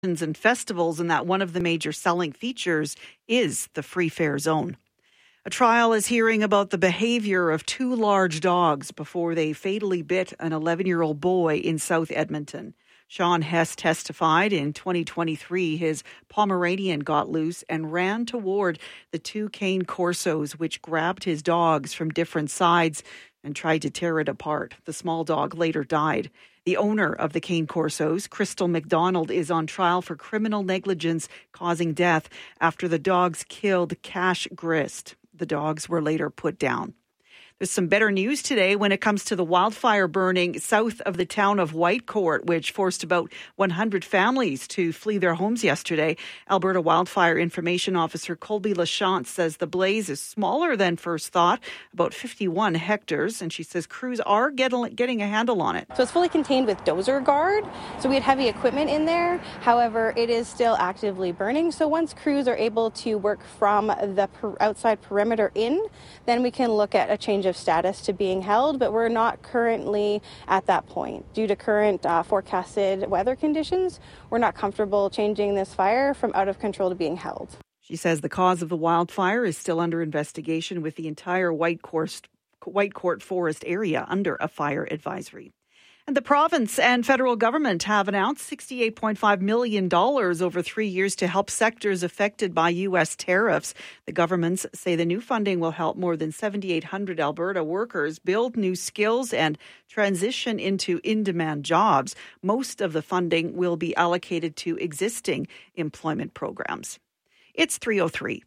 and festivals, and that one of the major selling features is the free fare zone. A trial is hearing about the behavior of two large dogs before they fatally bit an 11-year-old boy in South Edmonton. Sean Hess testified in 2023 his Pomeranian got loose and ran toward the two cane corsos, which grabbed his dogs from different sides and tried to tear it apart. The small dog later died. The owner of the cane corsos, Crystal McDonald, is on trial for criminal negligence causing death after the dogs killed Cash Grist. The dogs were later put down. There's some better news today when it comes to the wildfire burning south of the town of Whitecourt, which forced about 100 families to flee their homes yesterday. Alberta Wildfire Information Officer Colby Lachance says the blaze is smaller than first thought, about 51 hectares, and she says crews are getting a handle on it. So it's fully contained with dozer guard, so we had heavy equipment in there. However, it is still actively burning, so once crews are able to work from the outside perimeter in, then we can look at a change of status to being held, but we're not currently at that point. Due to current forecasted weather conditions, we're not comfortable changing this fire from out of control to being held. She says the cause of the wildfire is still under investigation, with the entire Whitecourt Forest area under a fire advisory. And the province and federal government have announced $68.5 million over 3 years to help sectors affected by U.S. tariffs. The governments say the new funding will help more than 7,800 Alberta workers build new skills and transition into in-demand jobs. Most of the funding will be allocated to existing employment programs. It's 3:03.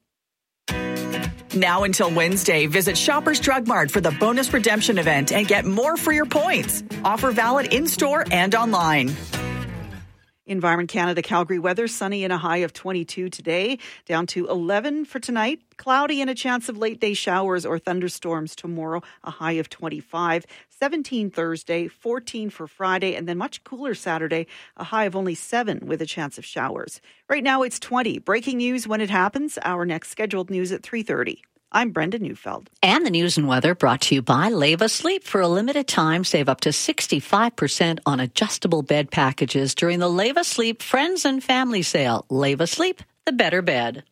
Now until Wednesday, visit Shoppers Drug Mart for the bonus redemption event and get more for your points. Offer valid in-store and online. Environment Canada Calgary weather, sunny and a high of 22 today, down to 11 for tonight. Cloudy and a chance of late day showers or thunderstorms tomorrow, a high of 25. 17 Thursday, 14 for Friday, and then much cooler Saturday, a high of only 7 with a chance of showers. Right now it's 20. Breaking news when it happens. Our next scheduled news at 3:30. I'm Brenda Neufeld. And the news and weather brought to you by Leva Sleep. For a limited time, save up to 65% on adjustable bed packages during the Leva Sleep Friends and Family Sale. Leva Sleep, the better bed.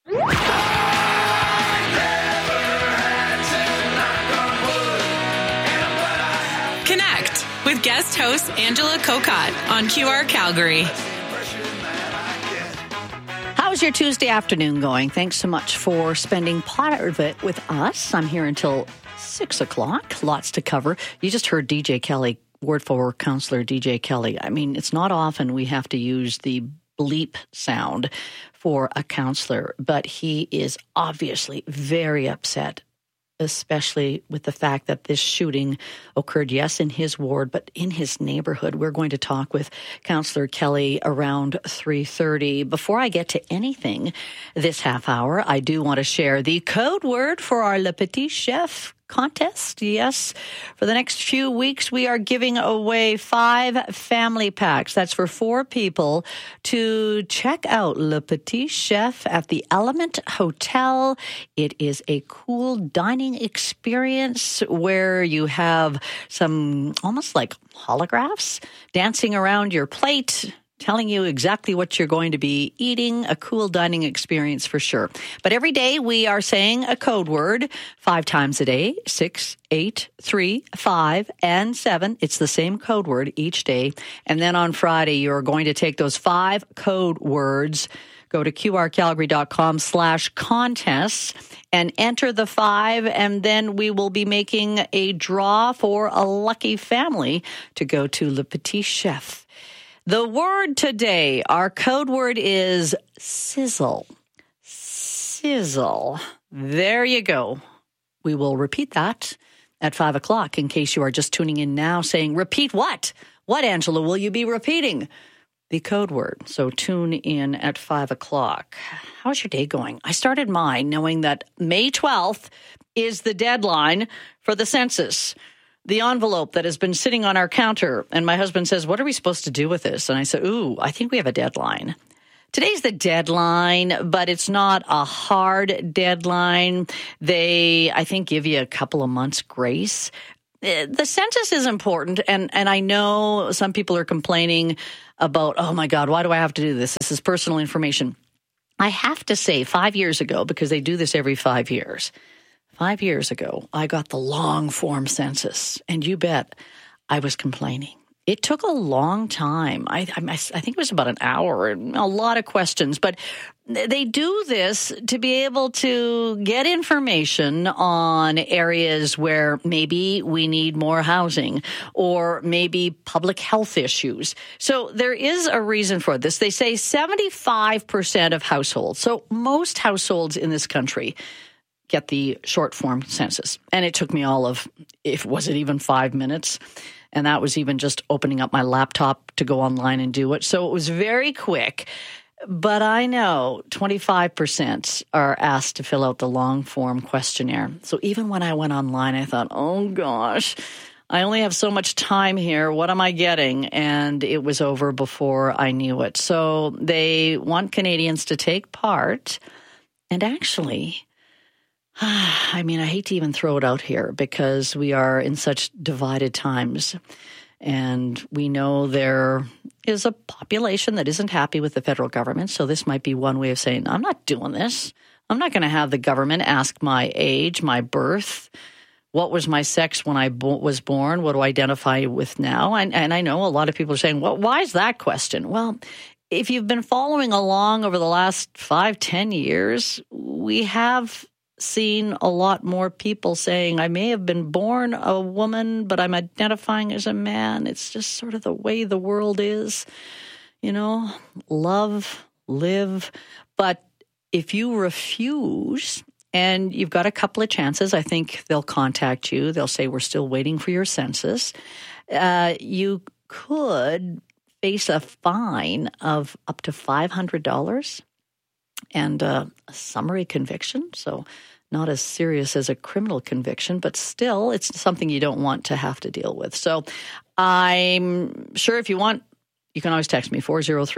Connect with guest host Angela Kokot on QR Calgary. How's your Tuesday afternoon going? Thanks so much for spending part of it with us. I'm here until 6 o'clock. Lots to cover. You just heard DJ Kelly, word for word counselor DJ Kelly. I mean, it's not often we have to use the bleep sound for a counselor, but he is obviously very upset, especially with the fact that this shooting occurred, yes, in his ward, but in his neighborhood. We're going to talk with Councillor Kelly around 3:30. Before I get to anything this half hour, I do want to share the code word for our Le Petit Chef contest. Yes, for the next few weeks, we are giving away 5 family packs. That's for 4 people to check out Le Petit Chef at the Element Hotel. It is a cool dining experience where you have some almost like holographs dancing around your plate, telling you exactly what you're going to be eating. A cool dining experience for sure. But every day we are saying a code word 5 times a day, 6, 8, 3, 5, and 7. It's the same code word each day. And then on Friday, you're going to take those 5 code words, go to qrcalgary.com/contests and enter the 5. And then we will be making a draw for a lucky family to go to Le Petit Chef. The word today, our code word is sizzle. Sizzle. There you go. We will repeat that at 5 o'clock in case you are just tuning in now saying, repeat what? What, Angela, will you be repeating? The code word. So tune in at 5 o'clock. How's your day going? I started mine knowing that May 12th is the deadline for the census. The envelope that has been sitting on our counter. And my husband says, what are we supposed to do with this? And I said, I think we have a deadline. Today's the deadline, but it's not a hard deadline. They, I think, give you a couple of months grace. the census is important, and I know some people are complaining about, oh my God, why do I have to do this? This is personal information. I have to say, 5 years ago, because they do this every 5 years, 5 years ago, I got the long form census, and you bet I was complaining. It took a long time. I think it was about an hour, and a lot of questions. But they do this to be able to get information on areas where maybe we need more housing or maybe public health issues. So there is a reason for this. They say 75% of households, so most households in this country, get the short form census. And it took me was it even 5 minutes? And that was even just opening up my laptop to go online and do it. So it was very quick. But I know 25% are asked to fill out the long form questionnaire. So even when I went online, I thought, oh gosh, I only have so much time here. What am I getting? And it was over before I knew it. So they want Canadians to take part. And actually, I mean, I hate to even throw it out here because we are in such divided times, and we know there is a population that isn't happy with the federal government. So this might be one way of saying, I'm not doing this. I'm not going to have the government ask my age, my birth, what was my sex when I was born, what do I identify with now? And I know a lot of people are saying, well, why is that question? Well, if you've been following along over the last 5-10 years, we have seen a lot more people saying, I may have been born a woman, but I'm identifying as a man. It's just sort of the way the world is, love, live. But if you refuse, and you've got a couple of chances, I think they'll contact you. They'll say, we're still waiting for your census. You could face a fine of up to $500 and a summary conviction. So not as serious as a criminal conviction, but still it's something you don't want to have to deal with. So I'm sure if you want, you can always text me,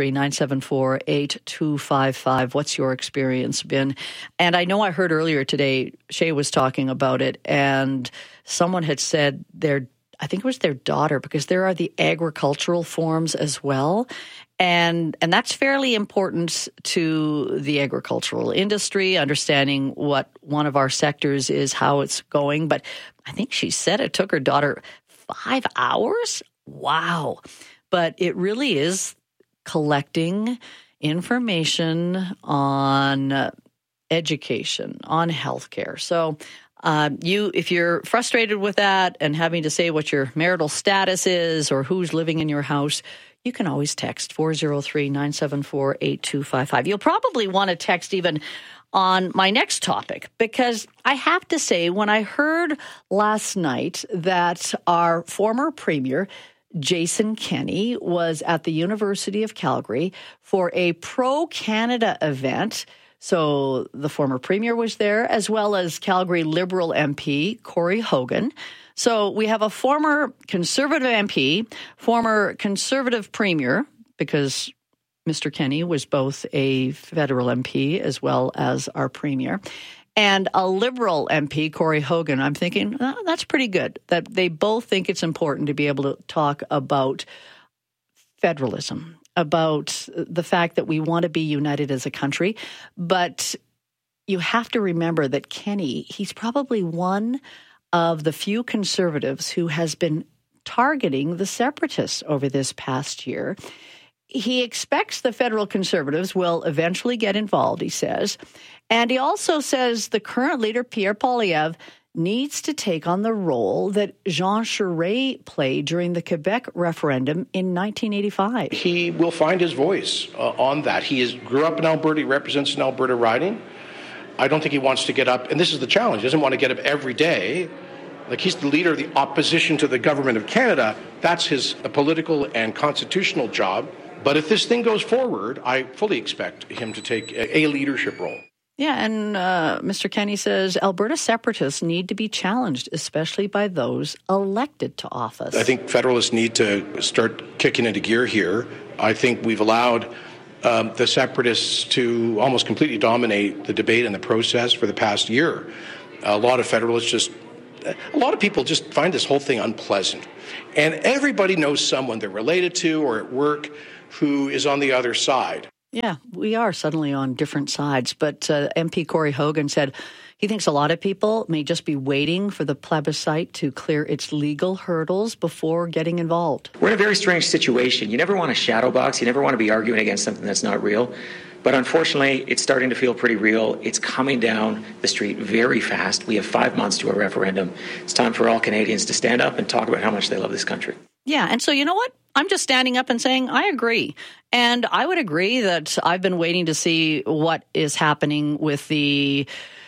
403-974-8255. What's your experience been? And I know I heard earlier today, Shay was talking about it, and someone had said I think it was their daughter, because there are the agricultural forms as well. And that's fairly important to the agricultural industry, understanding what one of our sectors is, how it's going. But I think she said it took her daughter 5 hours. Wow. But it really is collecting information on education, on healthcare. So if you're frustrated with that and having to say what your marital status is or who's living in your house, you can always text 403-974-8255. You'll probably want to text even on my next topic, because I have to say, when I heard last night that our former premier, Jason Kenney, was at the University of Calgary for a pro-Canada event. So the former premier was there, as well as Calgary Liberal MP Corey Hogan. So we have a former Conservative MP, former Conservative premier, because Mr. Kenney was both a federal MP as well as our premier, and a Liberal MP, Corey Hogan. I'm thinking, that's pretty good, that they both think it's important to be able to talk about federalism, about the fact that we want to be united as a country. But you have to remember that Kenney, he's probably one of the few Conservatives who has been targeting the separatists over this past year. He expects the federal Conservatives will eventually get involved, he says. And he also says the current leader, Pierre Poilievre, needs to take on the role that Jean Charest played during the Quebec referendum in 1985. He will find his voice on that. He grew up in Alberta. He represents an Alberta riding. I don't think he wants to get up, and this is the challenge, he doesn't want to get up every day. Like, he's the leader of the opposition to the government of Canada. That's his political and constitutional job. But if this thing goes forward, I fully expect him to take a leadership role. Yeah, and Mr. Kenney says Alberta separatists need to be challenged, especially by those elected to office. I think Federalists need to start kicking into gear here. I think we've allowed the separatists to almost completely dominate the debate and the process for the past year. A lot of Federalists just a lot of people just find this whole thing unpleasant. And everybody knows someone they're related to or at work who is on the other side. Yeah, we are suddenly on different sides. But MP Corey Hogan said he thinks a lot of people may just be waiting for the plebiscite to clear its legal hurdles before getting involved. We're in a very strange situation. You never want to shadow box. You never want to be arguing against something that's not real. But unfortunately, it's starting to feel pretty real. It's coming down the street very fast. We have 5 months to a referendum. It's time for all Canadians to stand up and talk about how much they love this country. Yeah, and so you know what? I'm just standing up and saying I agree. And I would agree that I've been waiting to see what is happening with the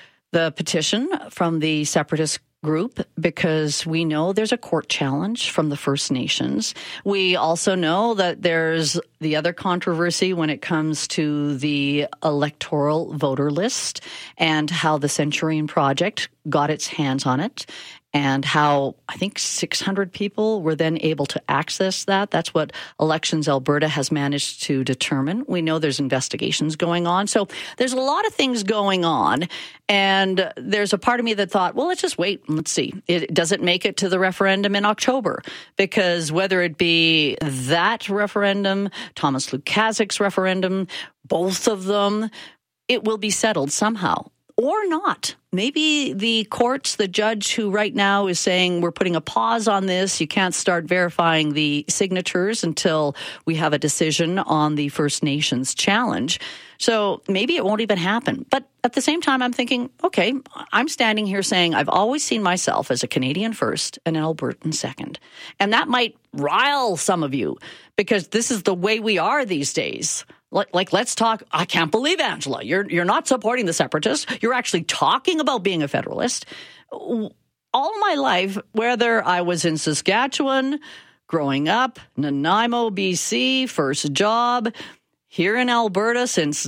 petition from the separatist group, because we know there's a court challenge from the First Nations. We also know that there's the other controversy when it comes to the electoral voter list and how the Centurion Project got its hands on it, and how I think 600 people were then able to access that. That's what Elections Alberta has managed to determine. We know there's investigations going on. So there's a lot of things going on. And there's a part of me that thought, well, let's just wait and let's see. Does it make it to the referendum in October? Because whether it be that referendum, Thomas Lukaszik's referendum, both of them, it will be settled somehow. Or not. Maybe the courts, the judge who right now is saying we're putting a pause on this, you can't start verifying the signatures until we have a decision on the First Nations challenge. So maybe it won't even happen. But at the same time, I'm thinking, okay, I'm standing here saying I've always seen myself as a Canadian first and an Albertan second. And that might rile some of you because this is the way we are these days. Like, let's talk. I can't believe, Angela, you're not supporting the separatists. You're actually talking about being a federalist. All my life, whether I was in Saskatchewan, growing up, Nanaimo, BC, first job, here in Alberta since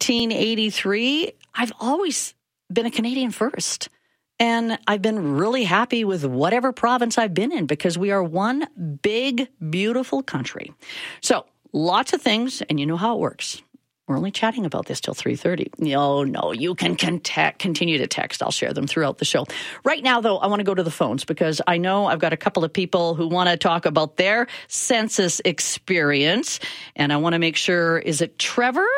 1983, I've always been a Canadian first. And I've been really happy with whatever province I've been in because we are one big, beautiful country. So, lots of things, and you know how it works. We're only chatting about this till 3:30. No, you can continue to text. I'll share them throughout the show. Right now, though, I want to go to the phones because I know I've got a couple of people who want to talk about their census experience, and I want to make sure, is it Trevor?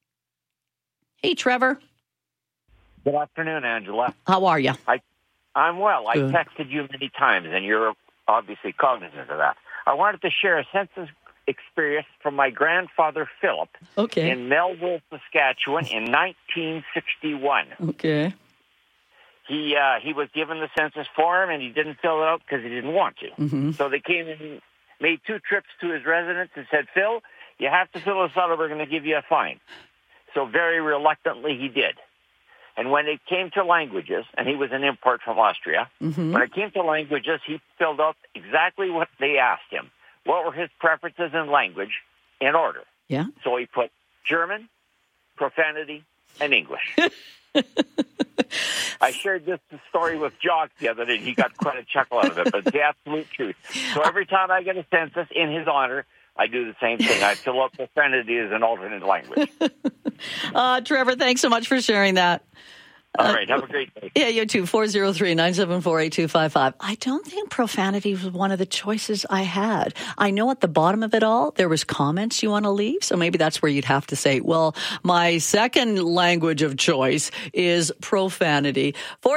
Hey, Trevor. Good afternoon, Angela. How are you? I'm well. I texted you many times, and you're obviously cognizant of that. I wanted to share a census experience from my grandfather, Philip, in Melville, Saskatchewan in 1961. Okay. He was given the census form, and he didn't fill it out because he didn't want to. Mm-hmm. So they came and made 2 trips to his residence and said, Phil, you have to fill this out or we're going to give you a fine. So very reluctantly he did. And when it came to languages, and he was an import from Austria, when it came to languages, he filled out exactly what they asked him. What were his preferences in language in order? Yeah. So he put German, profanity, and English. I shared this story with Jock the other day, and he got quite a chuckle out of it, but it's the absolute truth. So every time I get a census in his honor, I do the same thing. I fill out profanity as an alternate language. Trevor, thanks so much for sharing that. All right, have a great day. Yeah, you too, 403-974-8255. I don't think profanity was one of the choices I had. I know at the bottom of it all, there was comments you want to leave, so maybe that's where you'd have to say, well, my second language of choice is profanity.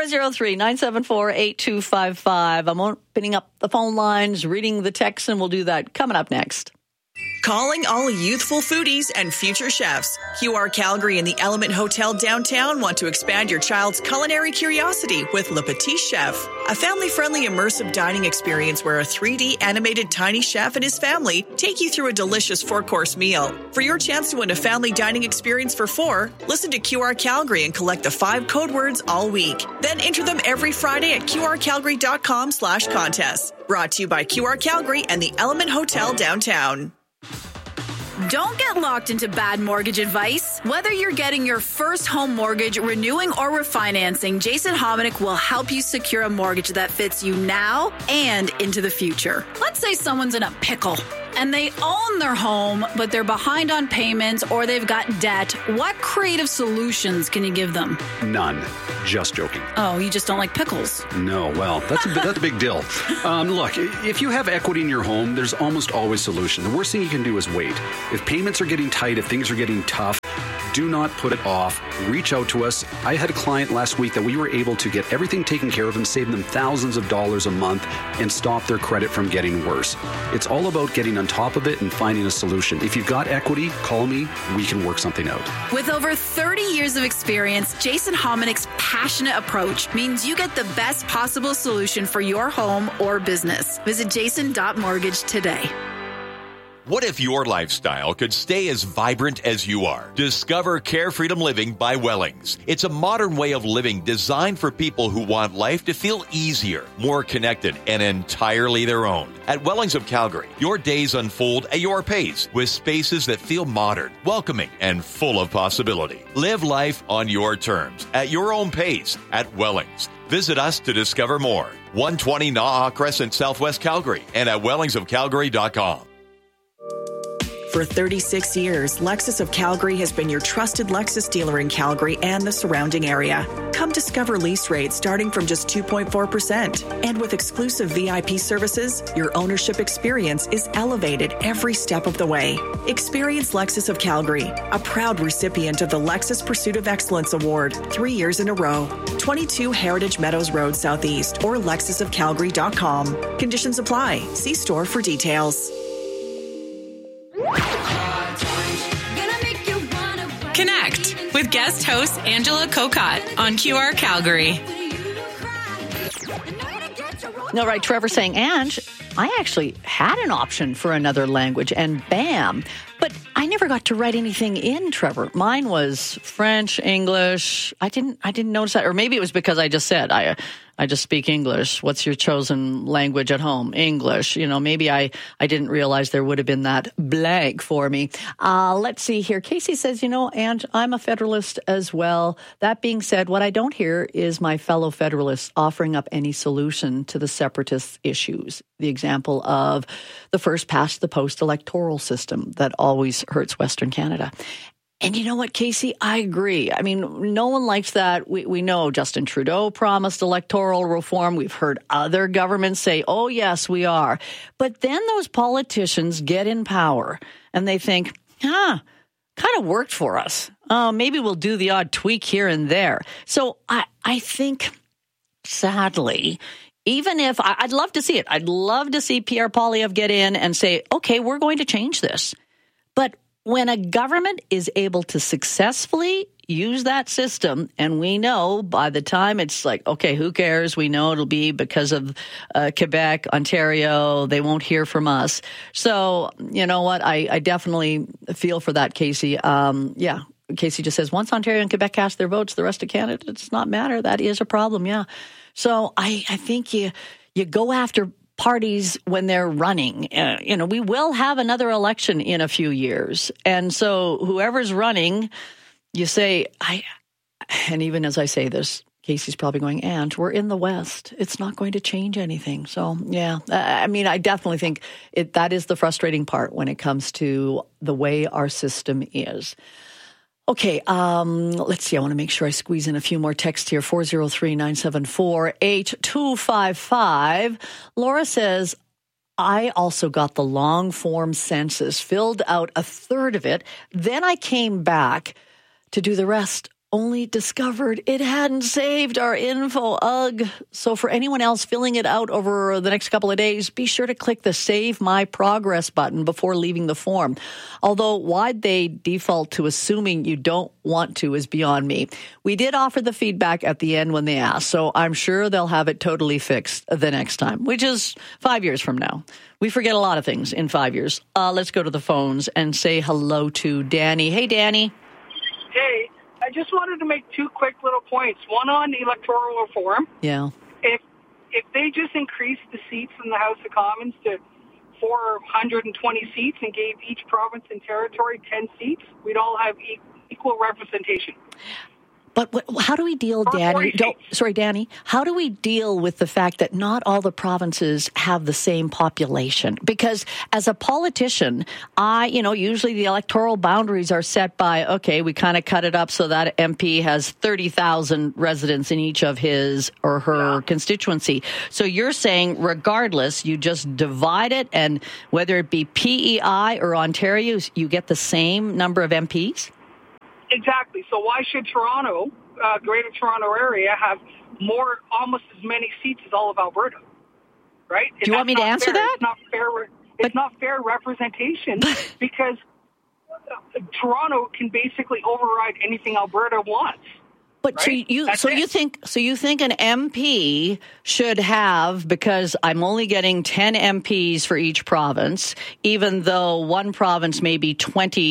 403-974-8255. I'm opening up the phone lines, reading the texts, and we'll do that coming up next. Calling all youthful foodies and future chefs. QR Calgary and the Element Hotel downtown want to expand your child's culinary curiosity with Le Petit Chef, a family-friendly immersive dining experience where a 3D animated tiny chef and his family take you through a delicious 4-course meal. For your chance to win a family dining experience for 4, listen to QR Calgary and collect the 5 code words all week. Then enter them every Friday at qrcalgary.com/contest. Brought to you by QR Calgary and the Element Hotel downtown. Don't get locked into bad mortgage advice. Whether you're getting your first home mortgage, renewing, or refinancing, Jason Hominick will help you secure a mortgage that fits you now and into the future. Let's say someone's in a pickle and they own their home, but they're behind on payments or they've got debt. What creative solutions can you give them? None. Just joking. Oh, you just don't like pickles? No, well, that's a big deal. Look, if you have equity in your home, there's almost always a solution. The worst thing you can do is wait. If payments are getting tight, if things are getting tough, do not put it off. Reach out to us. I had a client last week that we were able to get everything taken care of and save them thousands of dollars a month and stop their credit from getting worse. It's all about getting on top of it and finding a solution. If you've got equity, call me. We can work something out. With over 30 years of experience, Jason Hominick's passionate approach means you get the best possible solution for your home or business. Visit jason.mortgage today. What if your lifestyle could stay as vibrant as you are? Discover Care Freedom Living by Wellings. It's a modern way of living designed for people who want life to feel easier, more connected, and entirely their own. At Wellings of Calgary, your days unfold at your pace with spaces that feel modern, welcoming, and full of possibility. Live life on your terms, at your own pace, at Wellings. Visit us to discover more. 120 Naha Crescent, Southwest Calgary, and at wellingsofcalgary.com. For 36 years, Lexus of Calgary has been your trusted Lexus dealer in Calgary and the surrounding area. Come discover lease rates starting from just 2.4%. And with exclusive VIP services, your ownership experience is elevated every step of the way. Experience Lexus of Calgary, a proud recipient of the Lexus Pursuit of Excellence Award 3 years in a row. 22 Heritage Meadows Road Southeast or lexusofcalgary.com. Conditions apply. See store for details. Connect with guest host Angela Kokott on QR Calgary. No, right, Trevor saying, Ange, I actually had an option for another language, and bam. But I never got to write anything in, Trevor. Mine was French, English. I didn't notice that. Or maybe it was because I just said, I just speak English. What's your chosen language at home? English. You know, maybe I didn't realize there would have been that blank for me. Let's see here. Casey says, and I'm a Federalist as well. That being said, what I don't hear is my fellow Federalists offering up any solution to the separatist issues. The example of the first past the post electoral system that always hurts Western Canada. And you know what, Casey? I agree. I mean, no one likes that. We know Justin Trudeau promised electoral reform. We've heard other governments say, oh, yes, we are. But then those politicians get in power and they think, kind of worked for us. Maybe we'll do the odd tweak here and there. So I think, sadly, even if I'd love to see it. I'd love to see Pierre Poilievre get in and say, okay, we're going to change this. But when a government is able to successfully use that system, and we know by the time it's like, okay, who cares? We know it'll be because of Quebec, Ontario. They won't hear from us. So, you know what? I definitely feel for that, Casey. Casey just says, once Ontario and Quebec cast their votes, the rest of Canada does not matter. That is a problem, yeah. So I think you go after parties when they're running. We will have another election in a few years. And so whoever's running, you say, and even as I say this, Casey's probably going, and we're in the West. It's not going to change anything. So, yeah, I definitely think that is the frustrating part when it comes to the way our system is. Okay, let's see. I want to make sure I squeeze in a few more texts here. 403-974-8255. Laura says, I also got the long form census, filled out a third of it. Then I came back to do the rest, only discovered it hadn't saved our info. Ugh. So for anyone else filling it out over the next couple of days, be sure to click the Save My Progress button before leaving the form. Although why'd they default to assuming you don't want to is beyond me. We did offer the feedback at the end when they asked, so I'm sure they'll have it totally fixed the next time, which is 5 years from now. We forget a lot of things in 5 years. Let's go to the phones and say hello to Danny. Hey, Danny. Hey. I just wanted to make two quick little points. One on electoral reform. Yeah. If they just increased the seats in the House of Commons to 420 seats and gave each province and territory 10 seats, we'd all have equal representation. But how do we deal, Danny? Danny. How do we deal with the fact that not all the provinces have the same population? Because as a politician, usually the electoral boundaries are set by, okay, we kind of cut it up so that MP has 30,000 residents in each of his or her constituency. So you're saying, regardless, you just divide it, and whether it be PEI or Ontario, you get the same number of MPs? Exactly. So why should Toronto, Greater Toronto Area, have almost as many seats as all of Alberta? Right? Do you want me to answer that? It's not fair. It's not fair representation because Toronto can basically override anything Alberta wants. But right? you think an MP should have, because I'm only getting 10 MPs for each province, even though one province may be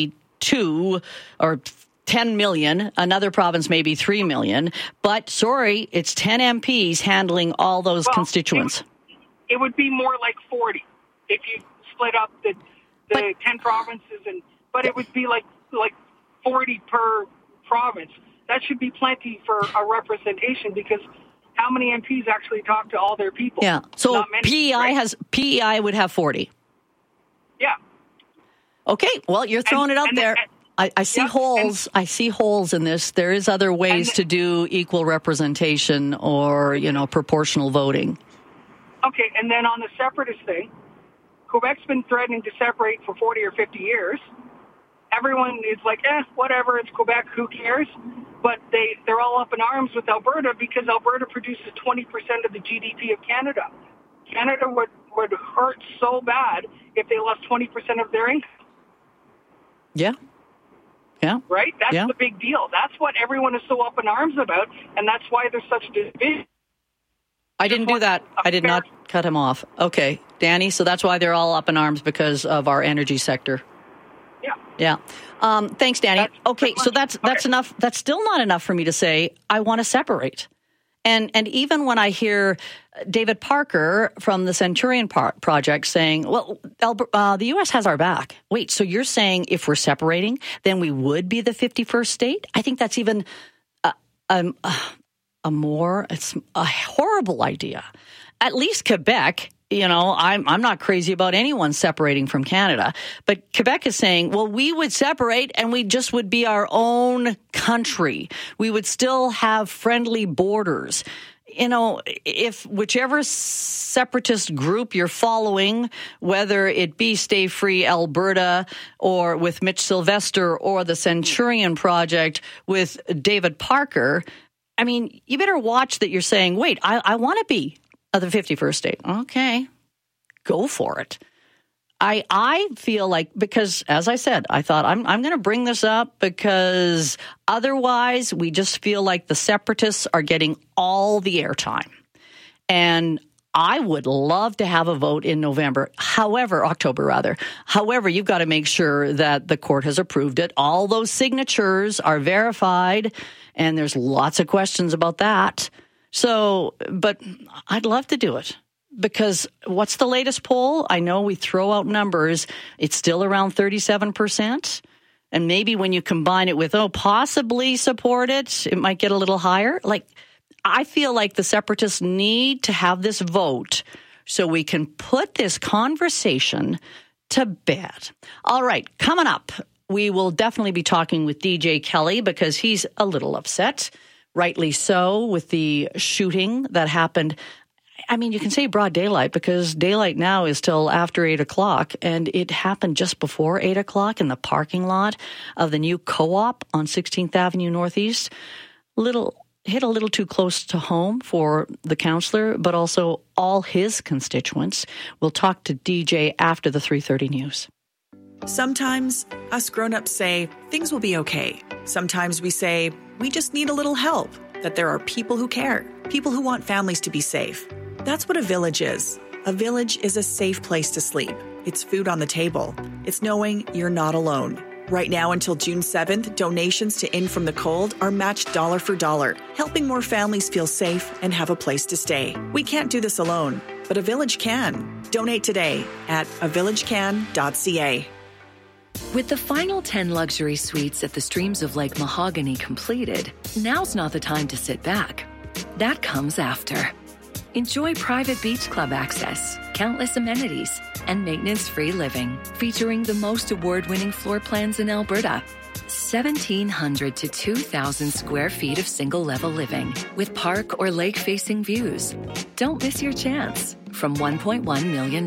22 or 10 million, another province may be 3 million, but it's 10 MPs handling all those constituents. It would be more like 40 if you split up the 10 provinces, but it would be like 40 per province. That should be plenty for a representation, because how many MPs actually talk to all their people? Yeah. So not many, PEI would have 40. Yeah. Okay. Well, you're throwing it out there. I see holes. I see holes in this. There is other ways to do equal representation or, proportional voting. Okay. And then on the separatist thing, Quebec's been threatening to separate for 40 or 50 years. Everyone is like, whatever, it's Quebec, who cares? But they're all up in arms with Alberta because Alberta produces 20% of the GDP of Canada. Canada would hurt so bad if they lost 20% of their income. Yeah. Yeah. Right? That's the big deal. That's what everyone is so up in arms about, and that's why there's such division. I didn't do that. I did not cut him off. Okay, Danny, so that's why they're all up in arms, because of our energy sector. Yeah. Thanks, Danny. So that's enough. That's still not enough for me to say I want to separate. And even when I hear David Parker from the Centurion Project saying, well, the U.S. has our back. Wait, so you're saying if we're separating, then we would be the 51st state? I think that's even it's a horrible idea. At least Quebec, I'm not crazy about anyone separating from Canada, but Quebec is saying, well, we would separate and we just would be our own country. We would still have friendly borders. If whichever separatist group you're following, whether it be Stay Free Alberta or with Mitch Sylvester or the Centurion Project with David Parker, you better watch that you're saying, wait, I want to be of the 51st state. Okay, go for it. I feel like, because as I said, I thought I'm going to bring this up because otherwise we just feel like the separatists are getting all the airtime. And I would love to have a vote in October rather. However, you've got to make sure that the court has approved it. All those signatures are verified, and there's lots of questions about that. So, but I'd love to do it, because what's the latest poll? I know we throw out numbers. It's still around 37%. And maybe when you combine it with, possibly support it, it might get a little higher. I feel like the separatists need to have this vote so we can put this conversation to bed. All right, coming up, we will definitely be talking with DJ Kelly, because he's a little upset. Rightly so, with the shooting that happened. You can say broad daylight, because daylight now is till after 8 o'clock, and it happened just before 8 o'clock in the parking lot of the new Co-op on 16th Avenue Northeast. Hit a little too close to home for the councillor, but also all his constituents. We'll talk to DJ after the 3:30 news. Sometimes us grown-ups say things will be okay. Sometimes we say we just need a little help, that there are people who care, people who want families to be safe. That's what a village is. A village is a safe place to sleep. It's food on the table. It's knowing you're not alone. Right now until June 7th, donations to In From the Cold are matched dollar for dollar, helping more families feel safe and have a place to stay. We can't do this alone, but a village can. Donate today at avillagecan.ca. With the final 10 luxury suites at the Streams of Lake Mahogany completed, now's not the time to sit back. That comes after. Enjoy private beach club access, countless amenities, and maintenance-free living, featuring the most award-winning floor plans in Alberta. 1,700 to 2,000 square feet of single-level living with park or lake-facing views. Don't miss your chance. From $1.1 million.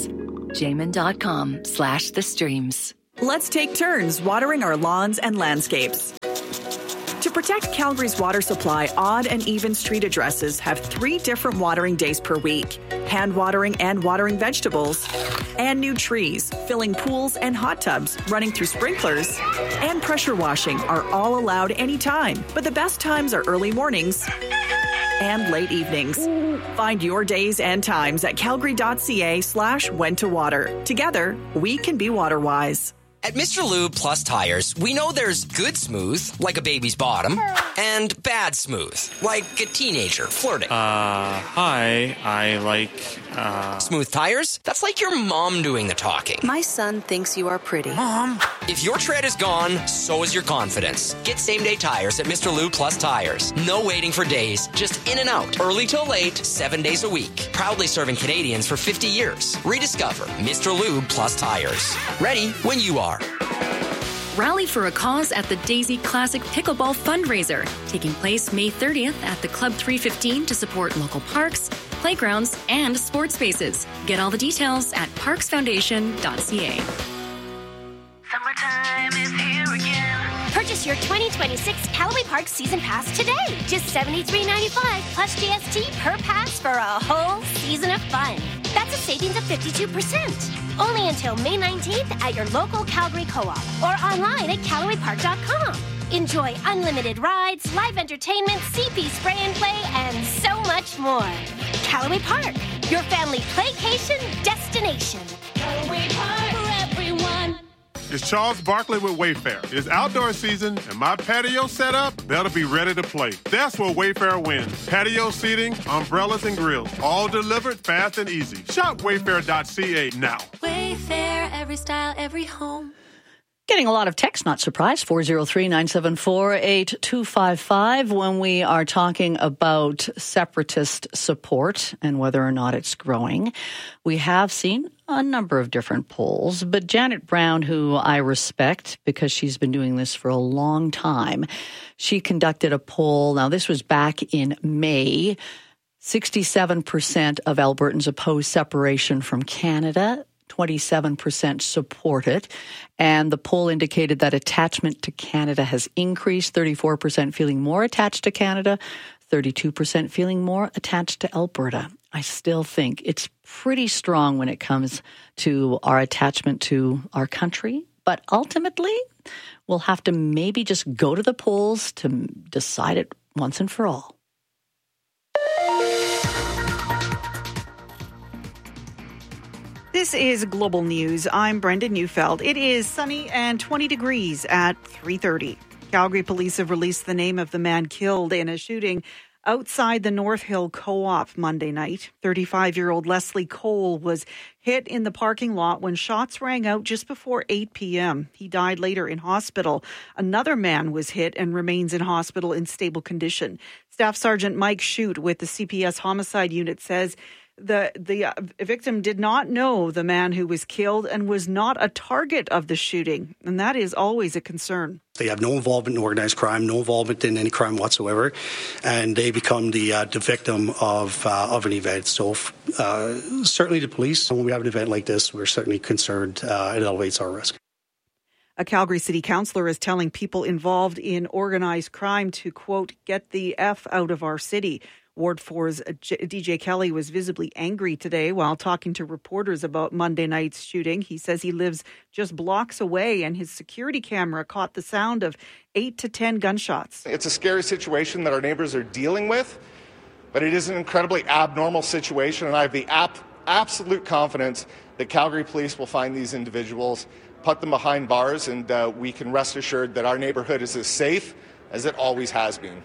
Jamin.com/the streams. Let's take turns watering our lawns and landscapes. To protect Calgary's water supply, odd and even street addresses have 3 different watering days per week. Hand watering and watering vegetables. And new trees, filling pools and hot tubs, running through sprinklers. And pressure washing are all allowed anytime. But the best times are early mornings and late evenings. Find your days and times at calgary.ca/when to water. Together, we can be water wise. At Mr. Lube Plus Tires, we know there's good smooth, like a baby's bottom, and bad smooth, like a teenager flirting. Hi, I like, Smooth tires? That's like your mom doing the talking. My son thinks you are pretty. Mom! If your tread is gone, so is your confidence. Get same-day tires at Mr. Lube Plus Tires. No waiting for days, just in and out. Early till late, 7 days a week. Proudly serving Canadians for 50 years. Rediscover Mr. Lube Plus Tires. Ready when you are. Rally for a cause at the Daisy Classic Pickleball Fundraiser, taking place May 30th at the Club 315 to support local parks, playgrounds, and sports spaces. Get all the details at parksfoundation.ca. Summertime is here again. Purchase your 2026 Callaway Park Season Pass today. Just $73.95 plus GST per pass for a whole season of fun. That's a savings of 52%. Only until May 19th at your local Calgary Co-op or online at CallawayPark.com. Enjoy unlimited rides, live entertainment, CP spray and play, and so much more. Callaway Park, your family playcation destination. Callaway Park for everyone. It's Charles Barkley with Wayfair. It's outdoor season, and my patio setup, that'll be ready to play. That's where Wayfair wins. Patio seating, umbrellas, and grills, all delivered fast and easy. Shop wayfair.ca now. Wayfair, every style, every home. Getting a lot of text, not surprised, 403-974-8255 when we are talking about separatist support and whether or not it's growing. We have seen a number of different polls, but Janet Brown, who I respect because she's been doing this for a long time, she conducted a poll. Now, this was back in May. 67% of Albertans oppose separation from Canada. 27% support it. And the poll indicated that attachment to Canada has increased, 34% feeling more attached to Canada, 32% feeling more attached to Alberta. I still think it's pretty strong when it comes to our attachment to our country. But ultimately, we'll have to maybe just go to the polls to decide it once and for all. This is Global News. I'm Brenda Neufeld. It is sunny and 20 degrees at 3:30. Calgary police have released the name of the man killed in a shooting outside the North Hill Co-op Monday night. 35-year-old Leslie Cole was hit in the parking lot when shots rang out just before 8 p.m. He died later in hospital. Another man was hit and remains in hospital in stable condition. Staff Sergeant Mike Shute with the CPS Homicide Unit says the victim did not know the man who was killed and was not a target of the shooting, and that is always a concern. They have no involvement in organized crime, no involvement in any crime whatsoever, and they become the victim of an event. So certainly the police, when we have an event like this, we're certainly concerned. It elevates our risk. A Calgary City Councillor is telling people involved in organized crime to, quote, get the F out of our city. Ward 4's DJ Kelly was visibly angry today while talking to reporters about Monday night's shooting. He says he lives just blocks away and his security camera caught the sound of 8 to 10 gunshots. It's a scary situation that our neighbors are dealing with, but it is an incredibly abnormal situation, and I have the absolute confidence that Calgary Police will find these individuals, put them behind bars, and we can rest assured that our neighborhood is as safe as it always has been.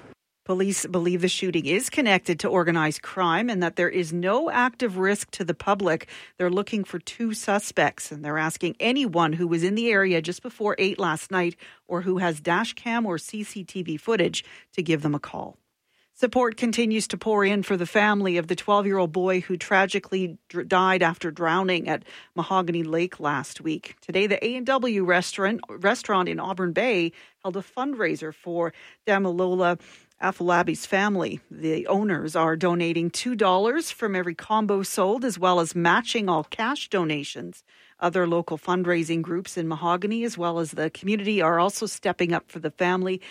Police believe the shooting is connected to organized crime and that there is no active risk to the public. They're looking for 2 suspects, and they're asking anyone who was in the area just before 8 last night or who has dash cam or CCTV footage to give them a call. Support continues to pour in for the family of the 12-year-old boy who tragically died after drowning at Mahogany Lake last week. Today, the A&W restaurant in Auburn Bay held a fundraiser for Damilola Afolabi's family. The owners are donating $2 from every combo sold, as well as matching all cash donations. Other local fundraising groups in Mahogany, as well as the community, are also stepping up for the family